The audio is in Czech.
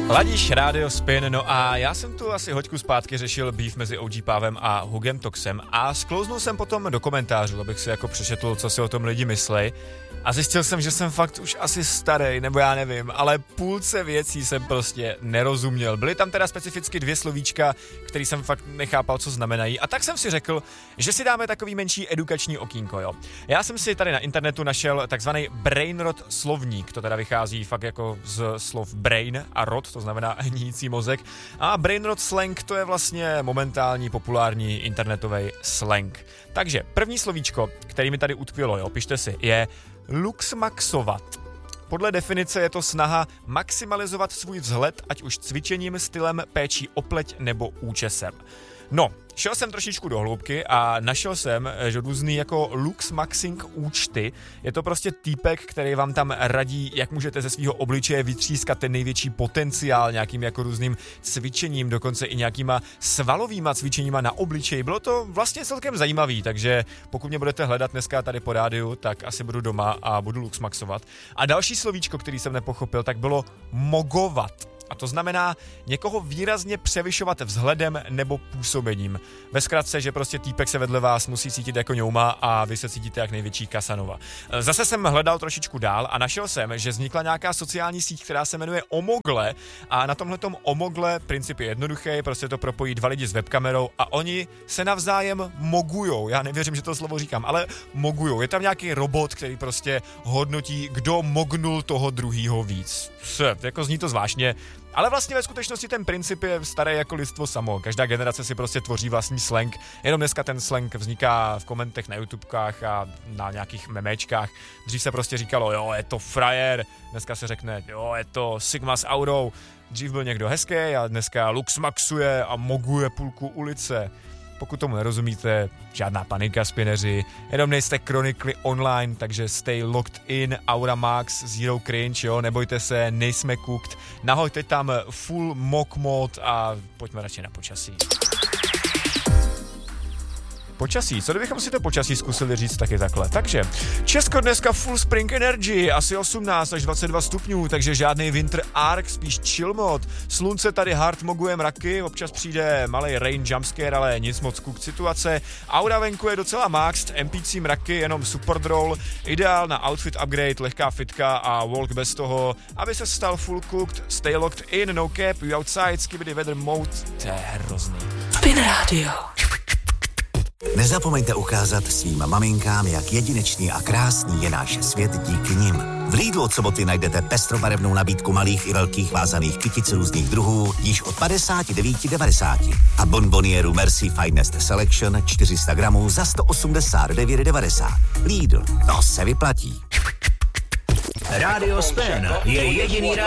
Ladíš Radio Spin, no a já jsem tu asi hoďku zpátky řešil beef mezi OG Pávem a Hugem Toxem a sklouznul jsem potom do komentářů, abych si jako přečetl, co si o tom lidi myslej. A zjistil jsem, že jsem fakt už asi starý, nebo já nevím, ale půlce věcí jsem prostě nerozuměl. Byly tam teda specificky 2 slovíčka, který jsem fakt nechápal, co znamenají. A tak jsem si řekl, že si dáme takový menší edukační okýnko, jo. Já jsem si tady na internetu našel takzvaný brainrot slovník, to teda vychází fakt jako z slov brain a rot, to znamená hníjící mozek. A brainrot slang, to je vlastně momentální populární internetový slang. Takže první slovíčko, který mi tady utkvělo, jo, pište si, je luxmaxovat. Podle definice je to snaha maximalizovat svůj vzhled, ať už cvičením, stylem, péčí o pleť nebo účesem. No, šel jsem trošičku do hloubky a našel jsem, že různý jako luxmaxing účty, je to prostě týpek, který vám tam radí, jak můžete ze svého obličeje vytřískat ten největší potenciál nějakým jako různým cvičením, dokonce i nějakýma svalovýma cvičeníma na obličeji. Bylo to vlastně celkem zajímavý, takže pokud mě budete hledat dneska tady po rádiu, tak asi budu doma a budu luxmaxovat. A další slovíčko, který jsem nepochopil, tak bylo mogovat. A to znamená někoho výrazně převyšovat vzhledem nebo působením. Ve zkratce, že prostě týpek se vedle vás musí cítit jako ňouma a vy se cítíte jak největší Casanova. Zase jsem hledal trošičku dál a našel jsem, že vznikla nějaká sociální síť, která se jmenuje Omogle a na tomhletom Omogle princip je jednoduchý, prostě to propojí 2 lidi s webkamerou a oni se navzájem mogujou. Já nevěřím, že to slovo říkám, ale mogujou. Je tam nějaký robot, který prostě hodnotí, kdo mognul toho druhýho víc. Jako zní to zvláštně. Ale vlastně ve skutečnosti ten princip je starý jako lidstvo samo. Každá generace si prostě tvoří vlastní slang. Jenom dneska ten slang vzniká v komentech na YouTubekách a na nějakých memečkách. Dřív se prostě říkalo, jo, je to frajer. Dneska se řekne, jo, je to Sigma s aurou. Dřív byl někdo hezký a dneska luxmaxuje a moguje půlku ulice. Pokud tomu nerozumíte, žádná panika, spineři, jenom nejste Chronically online, takže stay locked in, Aura Max, Zero Cringe, jo, nebojte se, nejsme cooked, nahoďte tam full mock mod a pojďme radši na počasí. Počasí, co kdybychom si to počasí zkusili říct taky takhle. Takže Česko dneska full spring energy, asi 18 až 22 stupňů, takže žádný winter arc, spíš chill mod. Slunce tady hard moguje mraky, občas přijde malej rain jumpscare, ale nic moc cook situace. Aura venku je docela maxed, NPC mraky, jenom support roll, ideál na outfit upgrade, lehká fitka a walk bez toho, aby se stal full cooked, stay locked in, no cap, you outside, skibidi weather mode, to je hrozný. Spin Radio. Nezapomeňte ukázat svým maminkám, jak jedinečný a krásný je náš svět díky nim. V Lidlu od soboty najdete pestrobarevnou nabídku malých i velkých vázaných kytic různých druhů již od 59,90 a bonbonieru Merci Finest Selection 400 gramů za 189,90. Lidl, to se vyplatí. Radio Spin je jediný